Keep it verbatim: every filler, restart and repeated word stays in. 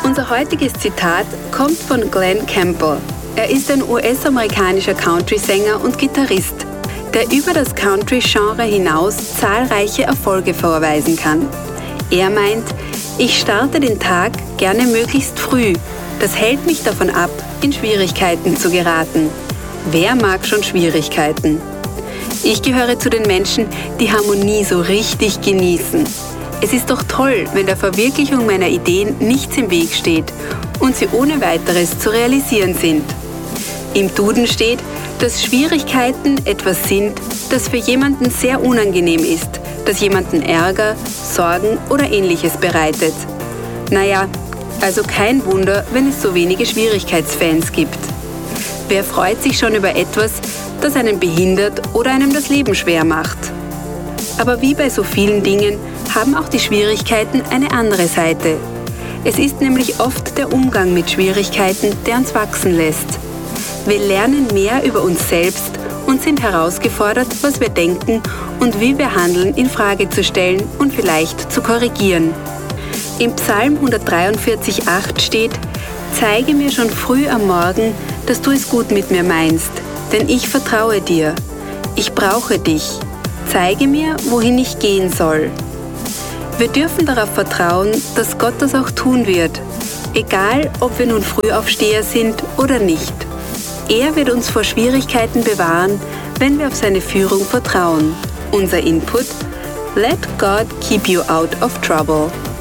Unser heutiges Zitat kommt von Glen Campbell. Er ist ein U S-amerikanischer Country-Sänger und Gitarrist, der über das Country-Genre hinaus zahlreiche Erfolge vorweisen kann. Er meint, ich starte den Tag gerne möglichst früh. Das hält mich davon ab, in Schwierigkeiten zu geraten. Wer mag schon Schwierigkeiten? Ich gehöre zu den Menschen, die Harmonie so richtig genießen. Es ist doch toll, wenn der Verwirklichung meiner Ideen nichts im Weg steht und sie ohne weiteres zu realisieren sind. Im Duden steht, dass Schwierigkeiten etwas sind, das für jemanden sehr unangenehm ist, das jemanden Ärger, Sorgen oder Ähnliches bereitet. Naja, also kein Wunder, wenn es so wenige Schwierigkeitsfans gibt. Wer freut sich schon über etwas, das einen behindert oder einem das Leben schwer macht? Aber wie bei so vielen Dingen haben auch die Schwierigkeiten eine andere Seite. Es ist nämlich oft der Umgang mit Schwierigkeiten, der uns wachsen lässt. Wir lernen mehr über uns selbst und sind herausgefordert, was wir denken und wie wir handeln, in Frage zu stellen und vielleicht zu korrigieren. Im Psalm hundertdreiundvierzig Vers acht steht: Zeige mir schon früh am Morgen, dass du es gut mit mir meinst, denn ich vertraue dir. Ich brauche dich. Zeige mir, wohin ich gehen soll. Wir dürfen darauf vertrauen, dass Gott das auch tun wird, egal ob wir nun Frühaufsteher sind oder nicht. Er wird uns vor Schwierigkeiten bewahren, wenn wir auf seine Führung vertrauen. Unser Input: Let God keep you out of trouble.